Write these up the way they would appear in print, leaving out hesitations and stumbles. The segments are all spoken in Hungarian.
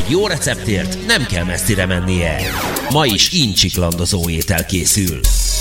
Egy jó receptért nem kell messzire mennie. Ma is incsiklandozó étel készül.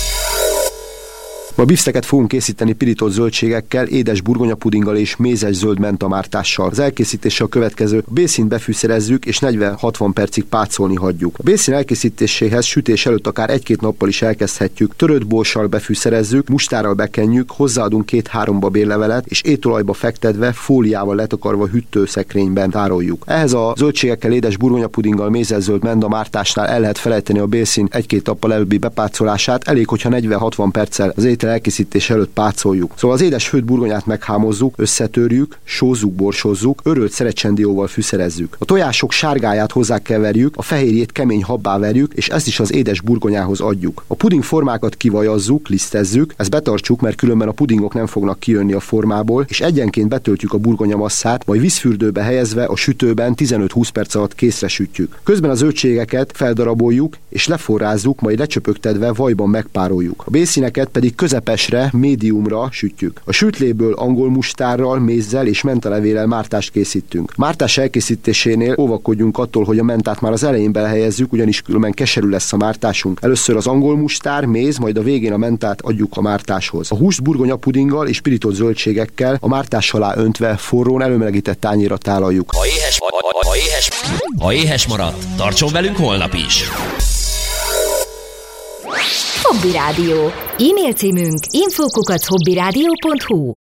Ma bifszteket fogunk készíteni pirított zöldségekkel, édes burgonyapudinggal és mézes zöld mentamártással. Az elkészítése a következő: a bészint befűszerezzük és 40-60 percig pácolni hagyjuk. A bészin elkészítéséhez sütés előtt akár 1-2 nappal is elkezdhetjük. Törött borssal befűszerezzük, mustárral bekenjük, hozzáadunk 2-3 babérlevelet, és étolajba fektetve, fóliával letakarva hűtőszekrényben tároljuk. Ehhez a zöldségekkel, édes burgonyapudinggal, mézes zöld mentamártásnál el lehet felejteni a bészin 1-2 nappal előbbi bepácolását, elég, hogyha 40-60 perccel az étel elkészítés előtt pácoljuk. Szóval az édes főtt burgonyát meghámozzuk, összetörjük, sózzuk, borsozzuk, örölt szerecsendióval fűszerezzük. A tojások sárgáját hozzákeverjük, a fehérjét kemény habbá verjük, és ezt is az édes burgonyához adjuk. A puding formákat kivajazzuk, lisztezzük, ezt betartsuk, mert különben a pudingok nem fognak kijönni a formából, és egyenként betöltjük a burgonyamasszát, majd vízfürdőbe helyezve a sütőben 15-20 perc alatt készre sütjük. Közben a zöldségeket feldaraboljuk és leforrázzuk, majd lecsöpögtetve vajban megpároljuk. A bészíneket pedig közepesre, médiumra sütjük. A sütléből angol mustárral, mézzel és mentalevéllel mártást készítünk. Mártás elkészítésénél óvakodjunk attól, hogy a mentát már az elején belehelyezzük, ugyanis különben keserű lesz a mártásunk. Először az angol mustár, méz, majd a végén a mentát adjuk a mártáshoz. A húst burgonyapudinggal és pirított zöldségekkel a mártás alá öntve forrón előmelegített tányérra tálaljuk. Ha éhes maradt, tartson velünk holnap is! Hobby Rádió. E-mail címünk info@hobbyradio.hu.